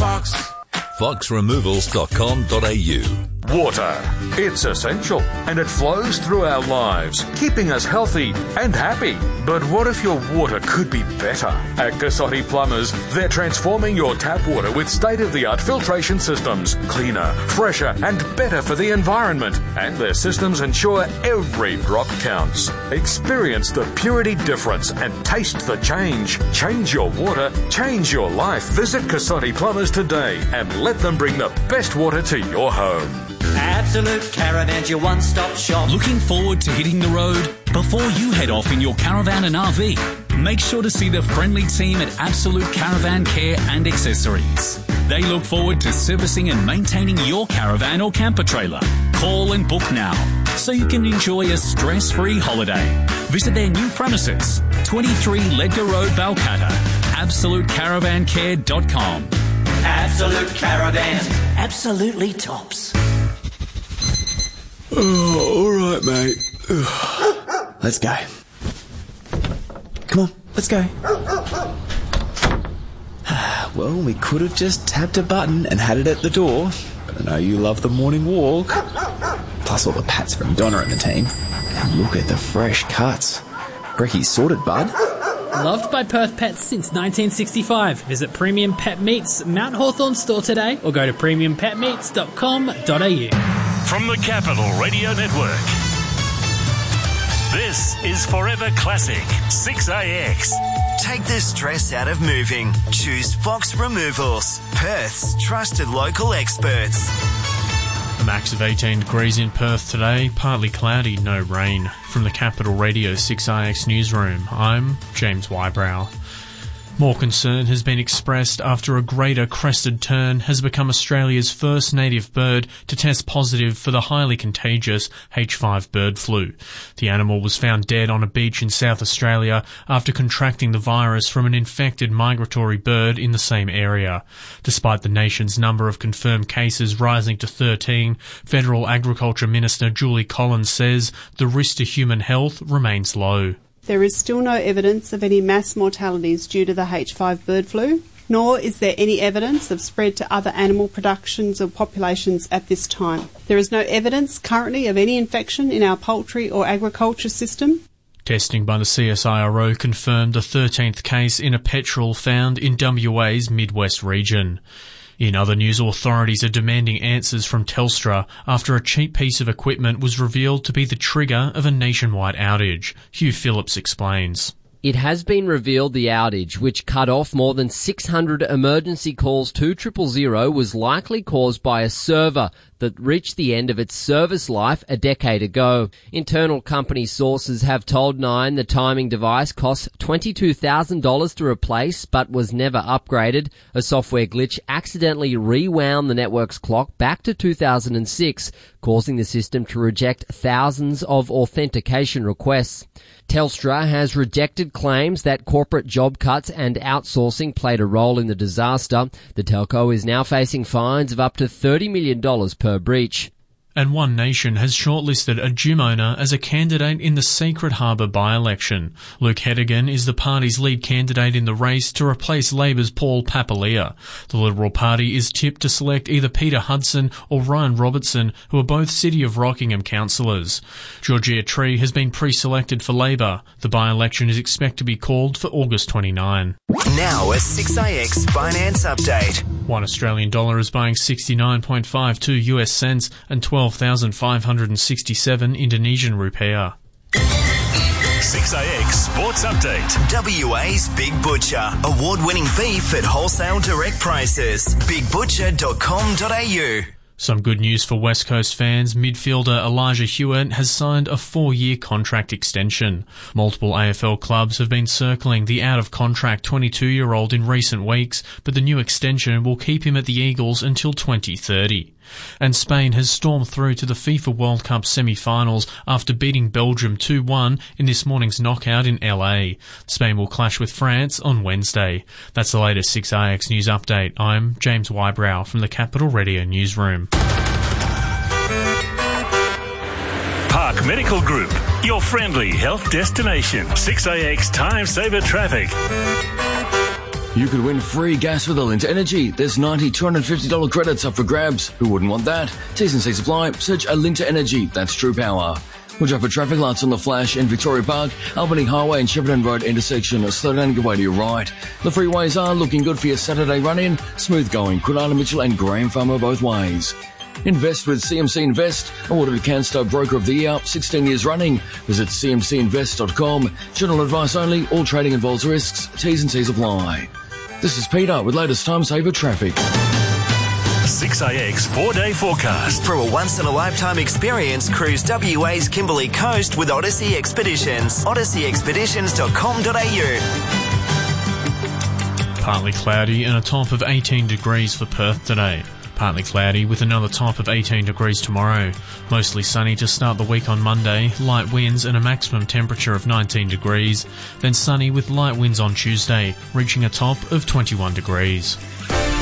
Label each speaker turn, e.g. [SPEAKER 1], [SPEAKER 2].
[SPEAKER 1] Fox.
[SPEAKER 2] foxremovals.com.au.
[SPEAKER 3] Water. It's essential and it flows through our lives, keeping us healthy and happy. But what if your water could be better? At Cassotti Plumbers, they're transforming your tap water with state-of-the-art filtration systems, cleaner, fresher and better for the environment. And their systems ensure every drop counts. Experience the purity difference and taste the change. Change your water, change your life. Visit Cassotti Plumbers today and let them bring the best water to your home.
[SPEAKER 4] Absolute Caravan's your one-stop shop.
[SPEAKER 5] Looking forward to hitting the road? Before you head off in your caravan and RV, make sure to see the friendly team at Absolute Caravan Care and Accessories. They look forward to servicing and maintaining your caravan or camper trailer. Call and book now so you can enjoy a stress-free holiday. Visit their new premises, 23 Ledger Road, Balcatta. AbsoluteCaravanCare.com.
[SPEAKER 4] Absolute Caravan. Absolutely tops.
[SPEAKER 6] Oh, all right, mate. Let's go. Come on, let's go. Well, we could have just tapped a button and had it at the door, but I know you love the morning walk. Plus all the pats from Donna and the team. And look at the fresh cuts. Brecky's sorted, bud.
[SPEAKER 7] Loved by Perth Pets since 1965. Visit Premium Pet Meats Mount Hawthorn store today or go to premiumpetmeats.com.au.
[SPEAKER 8] From the Capital Radio Network, this is Forever Classic 6AX.
[SPEAKER 9] Take the stress out of moving. Choose Fox Removals, Perth's trusted local experts.
[SPEAKER 10] A max of 18 degrees in Perth today, partly cloudy, no rain. From the Capital Radio 6IX newsroom, I'm James Wybrow. More concern has been expressed after a greater crested tern has become Australia's first native bird to test positive for the highly contagious H5 bird flu. The animal was found dead on a beach in South Australia after contracting the virus from an infected migratory bird in the same area. Despite the nation's number of confirmed cases rising to 13, Federal Agriculture Minister Julie Collins says the risk to human health remains low.
[SPEAKER 11] There is still no evidence of any mass mortalities due to the H5 bird flu, nor is there any evidence of spread to other animal productions or populations at this time. There is no evidence currently of any infection in our poultry or agriculture system.
[SPEAKER 10] Testing by the CSIRO confirmed the 13th case in a petrel found in WA's Midwest region. In other news, authorities are demanding answers from Telstra after a cheap piece of equipment was revealed to be the trigger of a nationwide outage. Hugh Phillips explains.
[SPEAKER 12] It has been revealed the outage, which cut off more than 600 emergency calls to 000, was likely caused by a server that reached the end of its service life a decade ago. Internal company sources have told Nine the timing device cost $22,000 to replace but was never upgraded. A software glitch accidentally rewound the network's clock back to 2006, causing the system to reject thousands of authentication requests. Telstra has rejected claims that corporate job cuts and outsourcing played a role in the disaster. The telco is now facing fines of up to $30 million per breach.
[SPEAKER 10] And One Nation has shortlisted a gym owner as a candidate in the Secret Harbour by-election. Luke Hedigan is the party's lead candidate in the race to replace Labor's Paul Papalia. The Liberal Party is tipped to select either Peter Hudson or Ryan Robertson, who are both City of Rockingham councillors. Georgia Tree has been pre-selected for Labor. The by-election is expected to be called for August 29.
[SPEAKER 9] Now a 6AX finance update.
[SPEAKER 10] One Australian dollar is buying 69.52 US cents and 12,567 Indonesian rupiah.
[SPEAKER 8] 6AX Sports Update.
[SPEAKER 9] WA's Big Butcher. Award-winning beef at wholesale direct prices. BigButcher.com.au.
[SPEAKER 10] Some good news for West Coast fans. Midfielder Elijah Hewitt has signed a 4-year contract extension. Multiple AFL clubs have been circling the out-of-contract 22-year-old in recent weeks, but the new extension will keep him at the Eagles until 2030. And Spain has stormed through to the FIFA World Cup semi-finals after beating Belgium 2-1 in this morning's knockout in LA. Spain will clash with France on Wednesday. That's the latest 6AX News Update. I'm James Wybrow from the Capital Radio Newsroom.
[SPEAKER 8] Park Medical Group, your friendly health destination. 6AX Time Saver Traffic.
[SPEAKER 1] You could win free gas with Alinta Energy. There's $90 $250 credits up for grabs. Who wouldn't want that? T's and C's apply. Search Alinta Energy. That's true power. Watch out for traffic lights on the Flash in Victoria Park, Albany Highway and Shepparton Road intersection. Slow down and give way to your right. The freeways are looking good for your Saturday run-in. Smooth going. Kwinana Mitchell and Graham Farmer both ways. Invest with CMC Invest, awarded Canstar Broker of the Year, 16 years running. Visit cmcinvest.com. General advice only. All trading involves risks. T's and C's apply. This is Peter with latest time saver traffic.
[SPEAKER 8] 6AX 4-day forecast.
[SPEAKER 9] For a once-in-a-lifetime experience, cruise WA's Kimberley Coast with Odyssey Expeditions. odysseyexpeditions.com.au.
[SPEAKER 10] Partly cloudy and a top of 18 degrees for Perth today. Partly cloudy with another top of 18 degrees tomorrow. Mostly sunny to start the week on Monday, light winds and a maximum temperature of 19 degrees. Then sunny with light winds on Tuesday, reaching a top of 21 degrees.